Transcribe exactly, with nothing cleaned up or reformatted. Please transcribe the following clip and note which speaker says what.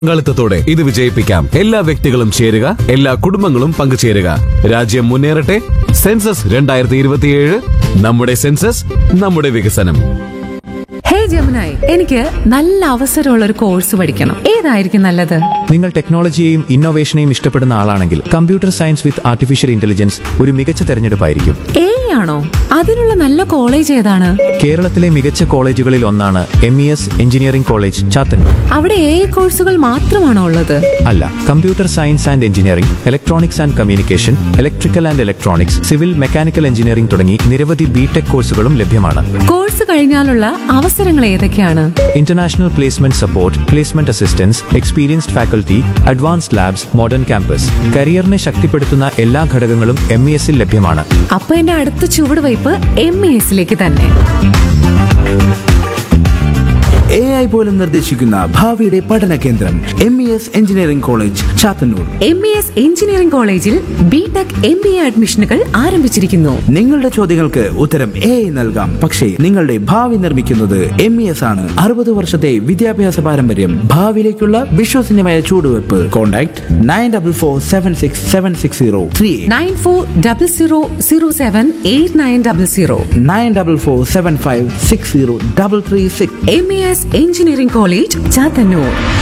Speaker 1: പങ്കാളിത്തത്തോടെ ഇത് വിജയിപ്പിക്കാം. എല്ലാ വ്യക്തികളും ചേരുക, എല്ലാ കുടുംബങ്ങളും പങ്കുചേരുക. രാജ്യം മുന്നേറട്ടെ. സെൻസസ് രണ്ടായിരത്തി ഇരുപത്തിയേഴ്. നമ്മുടെ സെൻസസ്, നമ്മുടെ വികസനം.
Speaker 2: ഹേ ജമുനായി, എനിക്ക് നല്ല അവസരമുള്ള ഒരു കോഴ്സ് പഠിക്കണം. ഏതായിരിക്കും നല്ലത്?
Speaker 3: നിങ്ങൾ ടെക്നോളജിയെയും ഇന്നോവേഷനെയും ഇഷ്ടപ്പെടുന്ന ആളാണെങ്കിൽ computer science with artificial intelligence ഒരു മികച്ച തെരഞ്ഞെടുപ്പായിരിക്കും.
Speaker 2: എ ആണോ? അതിനുള്ള നല്ല കോളേജ് ഏതാണ്?
Speaker 3: കേരളത്തിലെ മികച്ച കോളേജുകളിൽ ഒന്നാണ് M E S engineering college Chathannoor.
Speaker 2: അവിടെ എ കോഴ്സുകൾ മാത്രമാണോ ഉള്ളത്?
Speaker 3: അല്ല, computer science and engineering, electronics and communication, electrical and electronics, civil mechanical engineering തുടങ്ങി നിരവധി ബിടെക് കോഴ്സുകളും ലഭ്യമാണ്.
Speaker 2: കോഴ്സ് കഴിഞ്ഞാലുള്ള അവസരങ്ങൾ ഏതൊക്കെയാണ്?
Speaker 3: International placement support, placement assistance, experienced faculty, advanced labs, modern campus. കരിയറിനെ ശക്തിപ്പെടുത്തുന്ന എല്ലാ ഘടകങ്ങളും എം ഇ എസിൽ ലഭ്യമാണ്.
Speaker 2: അപ്പൊ എന്റെ അടുത്ത ചുവടുവയ്പ് എം ഇ എസിലേക്ക് തന്നെ.
Speaker 4: എ ഐ പോലും നിർദ്ദേശിക്കുന്ന ഭാവിയുടെ പഠന കേന്ദ്രം M E S engineering college Chathannoor.
Speaker 2: M E S engineering കോളേജിൽ ബിടെക് എം ബി എ അഡ്മിഷനുകൾ ആരംഭിച്ചിരിക്കുന്നു.
Speaker 4: നിങ്ങളുടെ ചോദ്യങ്ങൾക്ക് ഉത്തരം എ ഐ നൽകാം, പക്ഷേ നിങ്ങളുടെ ഭാവി നിർമ്മിക്കുന്നത് എം ഇ എസ് ആണ്. അറുപത് വർഷത്തെ വിദ്യാഭ്യാസ പാരമ്പര്യം, ഭാവിയിലേക്കുള്ള വിശ്വസനീയമായ ചൂടുവെപ്പ്. Contact nine double four seven six seven six zero three
Speaker 2: nine four double zero zero seven eight nine double zero
Speaker 4: nine double four seven five six zero double three six.
Speaker 2: M E S engineering college Chathannoor.